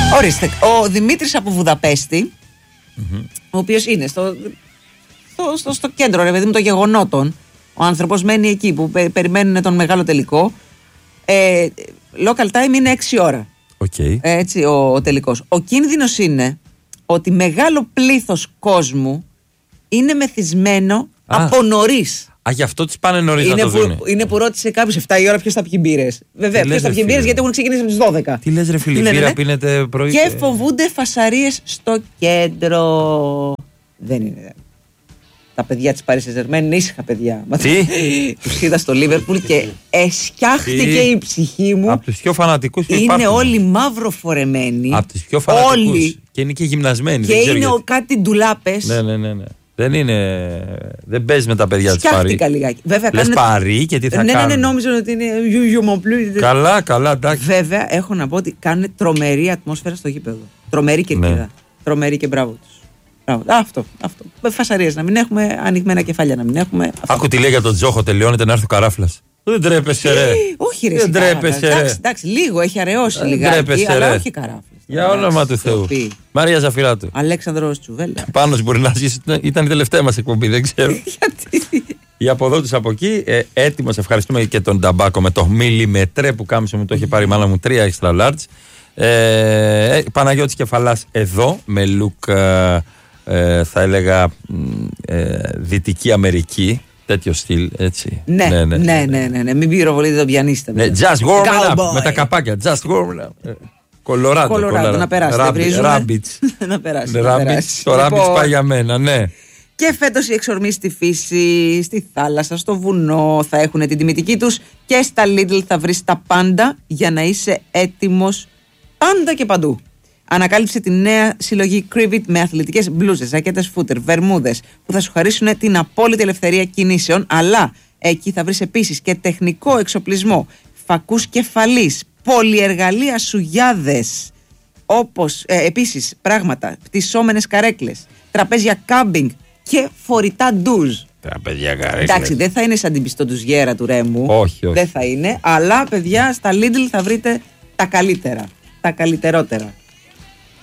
Ορίστε, ο Δημήτρης από Βουδαπέστη, ο οποίος είναι στο κέντρο, ρε παιδί μου, των γεγονότων. Ο άνθρωπος μένει εκεί που περιμένουν τον μεγάλο τελικό. Local time είναι 6 ώρα. Okay. Έτσι ο τελικός. Ο κίνδυνος είναι ότι μεγάλο πλήθος κόσμου είναι μεθυσμένο από νωρίς. Γι' αυτό τις πάνε νωρίς να το δουν. Είναι που ρώτησε κάποιος 7 η ώρα ποιος θα πιει μπύρες. Βέβαια, ποιος θα πιει μπύρες, γιατί έχουν ξεκινήσει από τις 12. Τι λες ρε φίλε, μπύρα πίνετε πρωί. Και φοβούνται φασαρίες στο κέντρο. Δεν είναι. Τα παιδιά της Paris Saint-Germain είναι ήσυχα παιδιά. Τι? Τους είδα στο Liverpool και εσκιάχτηκε η ψυχή μου. Από τους πιο φανατικούς που είναι υπάρχουν. Όλοι μαύρο φορεμένοι. Από τους πιο φανατικούς. Όλοι. Και είναι και γυμνασμένοι. Και είναι κάτι ντουλάπες. Ναι. Δεν παίζει με τα παιδιά της Paris. Σκιάχτηκα λιγάκι. Λες Paris και τι θα κάνουν. Ναι, νόμιζαν ότι είναι Καλά, εντάξει. Βέβαια, έχω να πω ότι κάνουν τρομερή ατμόσφαιρα στο γήπεδο. Τρομερή κερκίδα. Ναι. Τρομερή και μπράβο τους. Αυτό. Φασαρίες να μην έχουμε, ανοιγμένα κεφάλια να μην έχουμε. Άκου τι λέει για τον Τζόχο, τελειώνεται να έρθει ο Καράφλας. Δεν τρέπεσαι ρε. Όχι ρε. Δεν τρέπεσαι ρε. Εντάξει, λίγο έχει αραιώσει λιγάκι, αλλά όχι Καράφλας. Για όνομα του Θεού. Μαρία Ζαφυράτου. Αλέξανδρος Τσουβέλα. Πάνος μπορεί να ζήσει. Ήταν η τελευταία μας εκπομπή, δεν ξέρω. Γιατί. Για από εδώ τους από εκεί, έτοιμος, ευχαριστούμε και τον Ταμπάκο με το μιλιμετρέ που κάμισε μου, το έχει πάρει η μάνα μου 3 extra large. Παναγιώτης Κεφαλάς εδώ με look, θα έλεγα, Δυτική Αμερική. Τέτοιο στυλ, έτσι. Ναι. Μην πυροβολείτε τον πιανίστα. Ναι, just warm up. Με τα καπάκια. Just warm up. Κολοράντο, να περάσει. Rabbits. Να περάσει. Το Rabbits πάει για μένα, ναι. Και φέτος οι εξορμοί στη φύση, στη θάλασσα, στο βουνό θα έχουν την τιμητική τους και στα Lidl θα βρεις τα πάντα για να είσαι έτοιμος πάντα και παντού. Ανακάλυψε τη νέα συλλογή Cribit με αθλητικές μπλούζες, ζακέτες φούτερ, βερμούδες που θα σου χαρίσουν την απόλυτη ελευθερία κινήσεων, αλλά εκεί θα βρεις επίσης και τεχνικό εξοπλισμό, φακούς κεφαλής, πολυεργαλεία σουγιάδες, όπως επίσης πράγματα, πτυσσόμενες καρέκλες, τραπέζια κάμπινγκ και φορητά ντουζ. Τραπέζια καρέκλες. Εντάξει, δεν θα είναι σαν την πιστοντουζιέρα του Ρέμου. Όχι. Δεν θα είναι, αλλά παιδιά στα Lidl θα βρείτε τα καλύτερα, τα καλύτερότερα.